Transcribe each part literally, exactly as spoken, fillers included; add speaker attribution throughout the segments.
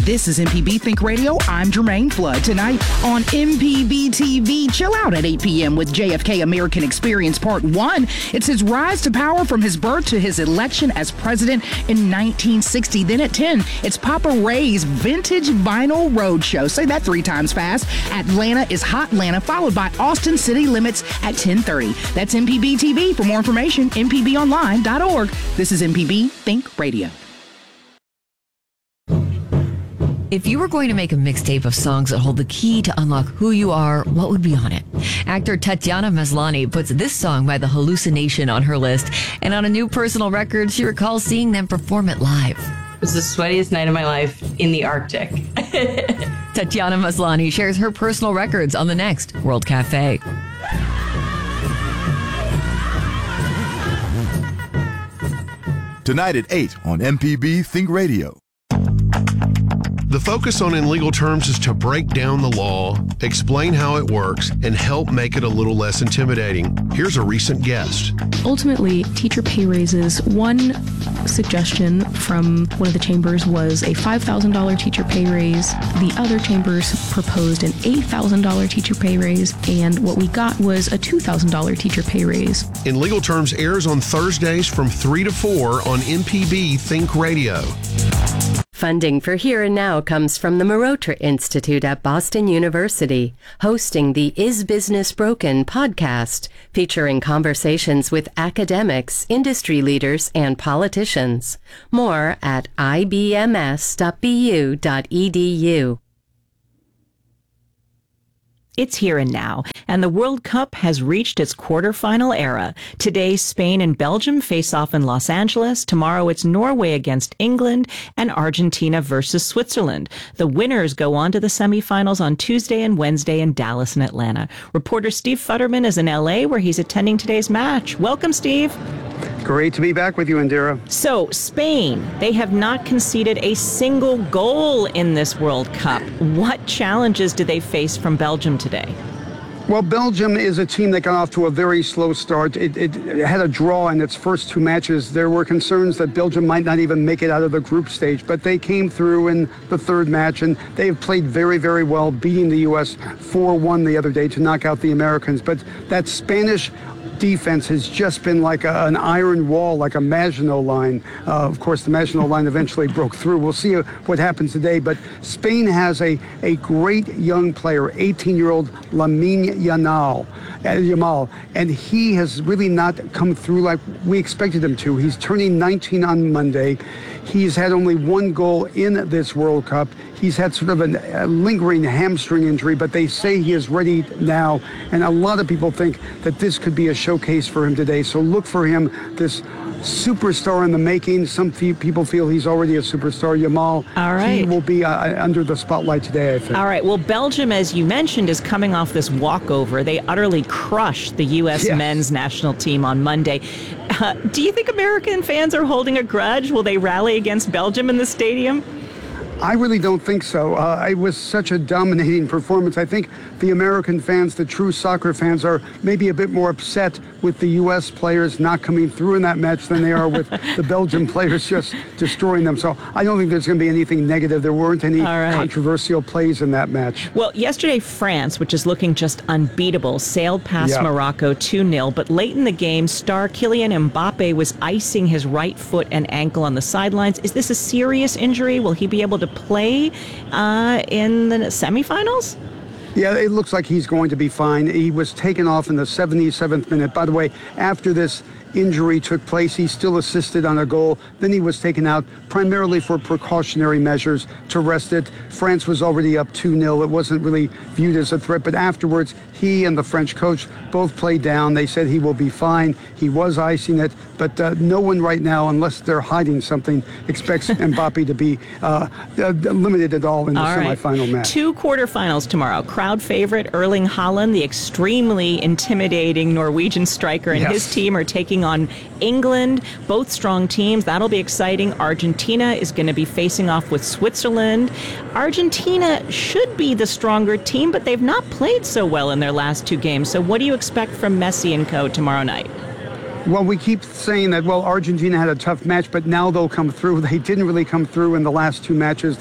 Speaker 1: This is M P B Think Radio. I'm Jermaine Flood. Tonight on M P B T V, chill out at eight p.m. with J F K American Experience Part one. It's his rise to power from his birth to his election as president in nineteen sixty. Then at ten, it's Papa Ray's Vintage Vinyl Roadshow. Say that three times fast. Atlanta is Hotlanta, followed by Austin City Limits at ten thirty. That's M P B T V. For more information, m p b online dot org. This is M P B Think Radio.
Speaker 2: If you were going to make a mixtape of songs that hold the key to unlock who you are, what would be on it? Actor Tatiana Maslany puts this song by The Hallucination on her list, and on a new personal record, she recalls seeing them perform it live.
Speaker 3: It was the sweatiest night of my life in the Arctic.
Speaker 2: Tatiana Maslany shares her personal records on the next World Cafe.
Speaker 4: Tonight at eight on M P B Think Radio.
Speaker 5: The focus on In Legal Terms is to break down the law, explain how it works, and help make it a little less intimidating. Here's a recent guest.
Speaker 6: Ultimately, teacher pay raises. One suggestion from one of the chambers was a five thousand dollars teacher pay raise. The other chambers proposed an eight thousand dollars teacher pay raise, and what we got was a two thousand dollars teacher pay raise.
Speaker 5: In Legal Terms airs on Thursdays from three to four on M P B Think Radio.
Speaker 7: Funding for Here and Now comes from the Marotra Institute at Boston University, hosting the Is Business Broken podcast, featuring conversations with academics, industry leaders, and politicians. More at i b m s dot b u dot e d u.
Speaker 8: It's here and now, and the World Cup has reached its quarterfinal era. Today, Spain and Belgium face off in Los Angeles. Tomorrow, it's Norway against England and Argentina versus Switzerland. The winners go on to the semifinals on Tuesday and Wednesday in Dallas and Atlanta. Reporter Steve Futterman is in L A, where he's attending today's match. Welcome, Steve.
Speaker 9: Great to be back with you, Indira.
Speaker 8: So, Spain, they have not conceded a single goal in this World Cup. What challenges do they face from Belgium today?
Speaker 9: Well, Belgium is a team that got off to a very slow start. It, it, it had a draw in its first two matches. There were concerns that Belgium might not even make it out of the group stage, but they came through in the third match, and they have played very, very well, beating the U S four one the other day to knock out the Americans. But that Spanish defense has just been like a, an iron wall, like a Maginot line. Uh, of course, the Maginot line eventually broke through. We'll see what happens today. But Spain has a, a great young player, eighteen-year-old Lamine Yamal, Yamal, and he has really not come through like we expected him to. He's turning nineteen on Monday. He's had only one goal in this World Cup. He's had sort of an, a lingering hamstring injury, but they say he is ready now. And a lot of people think that this could be a showcase for him today. So look for him, this superstar in the making. Some people feel he's already a superstar. Yamal,
Speaker 8: All right.
Speaker 9: he will be uh, under the spotlight today, I think.
Speaker 8: All right. Well, Belgium, as you mentioned, is coming off this walkover. They utterly crushed the U S yes. men's national team on Monday. Uh, do you think American fans are holding a grudge? Will they rally against Belgium in the stadium?
Speaker 9: I really don't think so. Uh, it was such a dominating performance. I think the American fans, the true soccer fans, are maybe a bit more upset with the U S players not coming through in that match than they are with the Belgian players just destroying them. So I don't think there's going to be anything negative. There weren't any right. controversial plays in that match.
Speaker 8: Well, yesterday, France, which is looking just unbeatable, sailed past yep. Morocco two nil. But late in the game, star Kylian Mbappe was icing his right foot and ankle on the sidelines. Is this a serious injury? Will he be able to play uh, in the semifinals?
Speaker 9: Yeah, it looks like he's going to be fine. He was taken off in the seventy-seventh minute. By the way, after this injury took place, he still assisted on a goal. Then he was taken out primarily for precautionary measures to rest it. France was already up two nil. It wasn't really viewed as a threat, but afterwards, he and the French coach both played down. They said he will be fine. He was icing it, but uh, no one right now, unless they're hiding something, expects Mbappe to be uh, uh, limited at all in the all semifinal
Speaker 8: right.
Speaker 9: match.
Speaker 8: Two quarterfinals tomorrow. Crowd favorite Erling Haaland, the extremely intimidating Norwegian striker, and yes. his team are taking on England. Both strong teams. That'll be exciting. Argentina is going to be facing off with Switzerland. Argentina should be the stronger team, but they've not played so well in their last two games. So what do you expect from Messi and co tomorrow night?
Speaker 9: Well, we keep saying that, well, Argentina had a tough match, but now they'll come through. They didn't really come through in the last two matches. They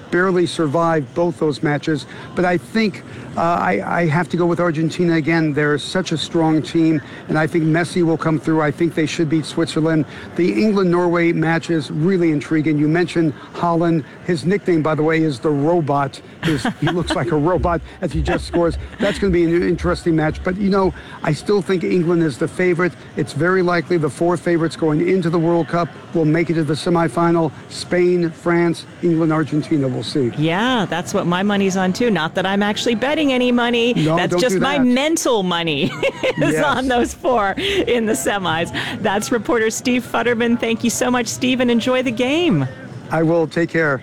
Speaker 9: barely survived both those matches. But I think uh, I, I have to go with Argentina again. They're such a strong team, and I think Messi will come through. I think they should beat Switzerland. The England-Norway match is really intriguing. You mentioned Haaland. His nickname, by the way, is the Robot. His, he looks like a robot as he just scores. That's going to be an interesting match. But, you know, I still think England is the favorite. It's very likely the four favorites going into the World Cup will make it to the semifinal. Spain, France, England, Argentina. We'll see.
Speaker 8: Yeah, that's what my money's on, too. Not that I'm actually betting any money.
Speaker 9: No,
Speaker 8: that's
Speaker 9: don't
Speaker 8: just
Speaker 9: do
Speaker 8: my
Speaker 9: that.
Speaker 8: mental money is
Speaker 9: Yes.
Speaker 8: on those four in the semis. That's reporter Steve Futterman. Thank you so much, Steve, and enjoy the game.
Speaker 9: I will. Take care.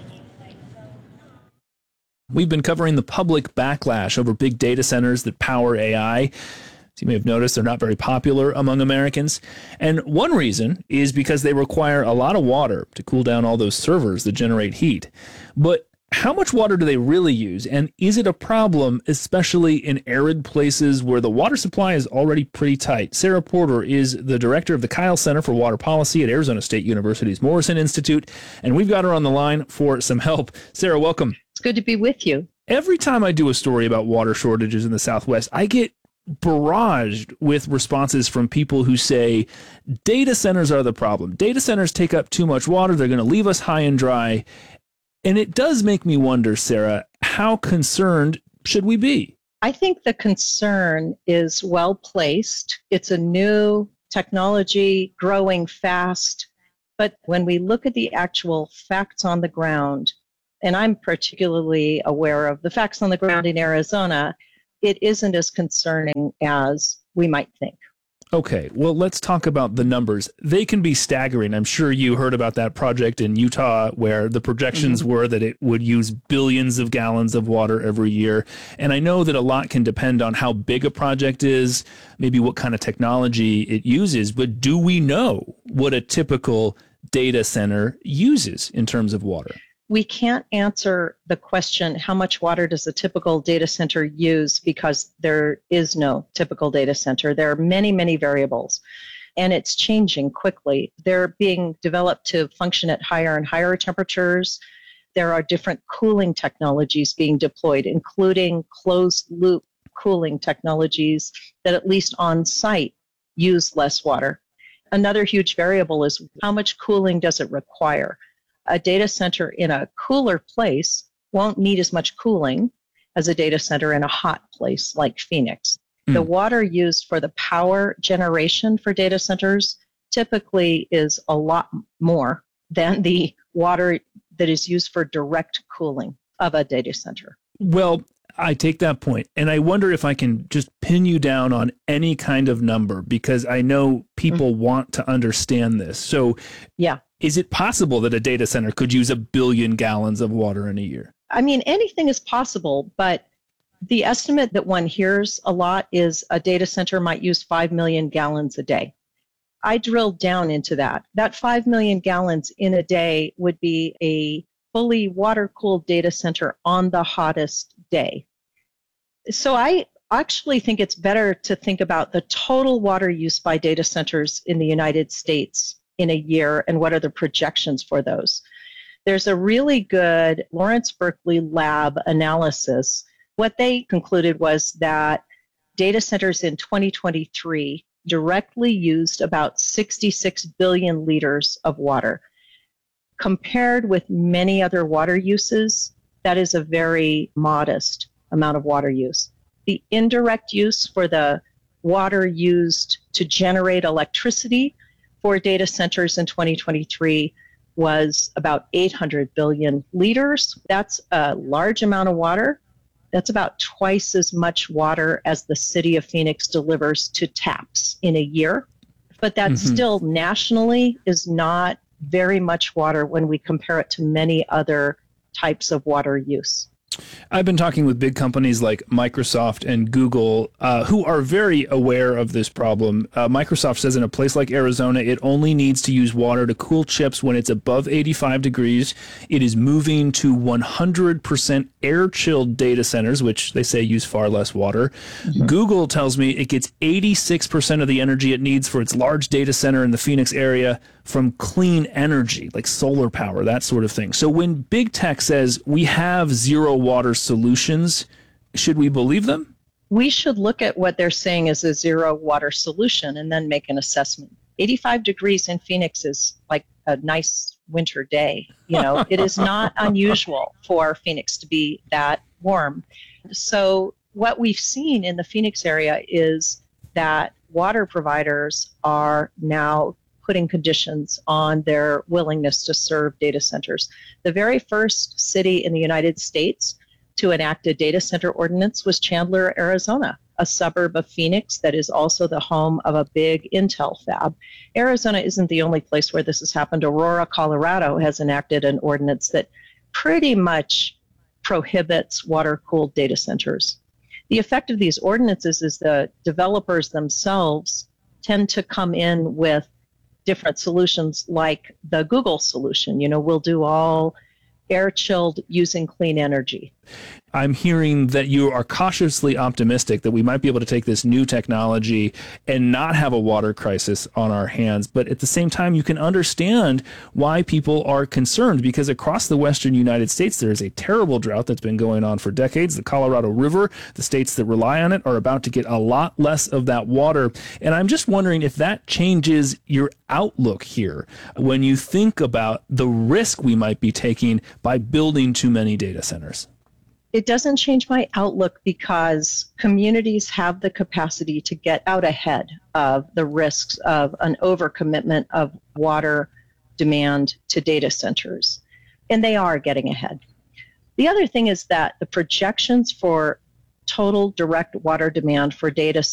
Speaker 10: We've been covering the public backlash over big data centers that power A I. As you may have noticed, they're not very popular among Americans. And one reason is because they require a lot of water to cool down all those servers that generate heat. But how much water do they really use? And is it a problem, especially in arid places where the water supply is already pretty tight? Sarah Porter is the director of the Kyle Center for Water Policy at Arizona State University's Morrison Institute. And we've got her on the line for some help. Sarah, welcome.
Speaker 11: It's good to be with you.
Speaker 10: Every time I do a story about water shortages in the Southwest, I get barraged with responses from people who say data centers are the problem. Data centers take up too much water. They're going to leave us high and dry. And it does make me wonder, Sarah, how concerned should we be?
Speaker 11: I think the concern is well placed. It's a new technology growing fast. But when we look at the actual facts on the ground, and I'm particularly aware of the facts on the ground in Arizona, it isn't as concerning as we might think.
Speaker 10: Okay, well, let's talk about the numbers. They can be staggering. I'm sure you heard about that project in Utah where the projections mm-hmm. were that it would use billions of gallons of water every year. And I know that a lot can depend on how big a project is, maybe what kind of technology it uses, but do we know what a typical data center uses in terms of water?
Speaker 11: We can't answer the question, how much water does a typical data center use, because there is no typical data center. There are many, many variables, and it's changing quickly. They're being developed to function at higher and higher temperatures. There are different cooling technologies being deployed, including closed-loop cooling technologies that, at least on site, use less water. Another huge variable is how much cooling does it require? A data center in a cooler place won't need as much cooling as a data center in a hot place like Phoenix. Mm. The water used for the power generation for data centers typically is a lot more than the water that is used for direct cooling of a data center.
Speaker 10: Well, I take that point, and I wonder if I can just pin you down on any kind of number, because I know people mm. want to understand this. So
Speaker 11: yeah.
Speaker 10: Is it possible that a data center could use a billion gallons of water in a year?
Speaker 11: I mean, anything is possible, but the estimate that one hears a lot is a data center might use five million gallons a day. I drilled down into that. That five million gallons in a day would be a fully water-cooled data center on the hottest day. So I actually think it's better to think about the total water use by data centers in the United States in a year and what are the projections for those. There's a really good Lawrence Berkeley lab analysis. What they concluded was that data centers in twenty twenty-three directly used about sixty-six billion liters of water. Compared with many other water uses, that is a very modest amount of water use. The indirect use for the water used to generate electricity for data centers in twenty twenty-three was about eight hundred billion liters. That's a large amount of water. That's about twice as much water as the city of Phoenix delivers to taps in a year. But that mm-hmm. still nationally is not very much water when we compare it to many other types of water use.
Speaker 10: I've been talking with big companies like Microsoft and Google, uh, who are very aware of this problem. Uh, Microsoft says in a place like Arizona, it only needs to use water to cool chips when it's above eighty-five degrees. It is moving to one hundred percent air-chilled data centers, which they say use far less water. Mm-hmm. Google tells me it gets eighty-six percent of the energy it needs for its large data center in the Phoenix area from clean energy, like solar power, that sort of thing. So when big tech says we have zero water solutions, should we believe them?
Speaker 11: We should look at what they're saying is a zero water solution and then make an assessment. eighty-five degrees in Phoenix is like a nice winter day. You know, it is not unusual for Phoenix to be that warm. So what we've seen in the Phoenix area is that water providers are now putting conditions on their willingness to serve data centers. The very first city in the United States to enact a data center ordinance was Chandler, Arizona, a suburb of Phoenix that is also the home of a big Intel fab. Arizona isn't the only place where this has happened. Aurora, Colorado has enacted an ordinance that pretty much prohibits water-cooled data centers. The effect of these ordinances is the developers themselves tend to come in with different solutions like the Google solution. You know, we'll do all air chilled using clean energy.
Speaker 10: I'm hearing that you are cautiously optimistic that we might be able to take this new technology and not have a water crisis on our hands. But at the same time, you can understand why people are concerned, because across the western United States, there is a terrible drought that's been going on for decades. The Colorado River, the states that rely on it, are about to get a lot less of that water. And I'm just wondering if that changes your outlook here when you think about the risk we might be taking by building too many data centers.
Speaker 11: It doesn't change my outlook because communities have the capacity to get out ahead of the risks of an overcommitment of water demand to data centers. And they are getting ahead. The other thing is that the projections for total direct water demand for data